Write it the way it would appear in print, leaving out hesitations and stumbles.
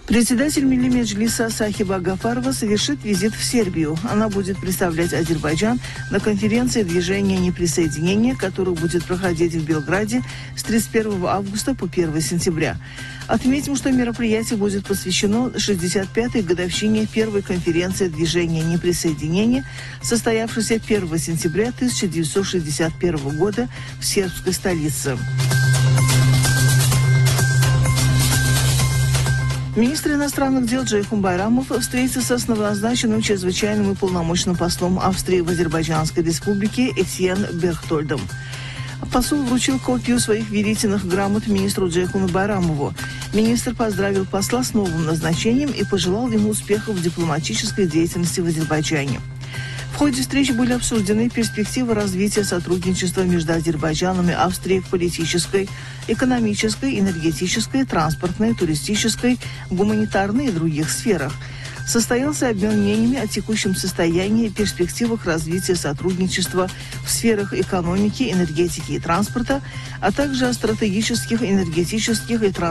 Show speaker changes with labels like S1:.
S1: Председатель Милли Меджлиса Сахиба Гафарова совершит визит в Сербию. Она будет представлять Азербайджан на конференции движения неприсоединения, которая будет проходить в Белграде с 31 августа по 1 сентября. Отметим, что мероприятие будет посвящено 65-й годовщине первой конференции движения неприсоединения, состоявшейся 1 сентября 1961 года в сербской столице. Министр иностранных дел Джейхун Байрамов встретится с новоназначенным чрезвычайным и полномочным послом Австрии в Азербайджанской республике Этьен Берхтольдом. Посол вручил копию своих верительных грамот министру Джейхуну Байрамову. Министр поздравил посла с новым назначением и пожелал ему успехов в дипломатической деятельности в Азербайджане. В ходе встречи были обсуждены перспективы развития сотрудничества между Азербайджаном и Австрией в политической, экономической, энергетической, транспортной, туристической, гуманитарной и других сферах. Состоялся обмен мнениями о текущем состоянии и перспективах развития сотрудничества в сферах экономики, энергетики и транспорта, а также о стратегических, энергетических и транспортных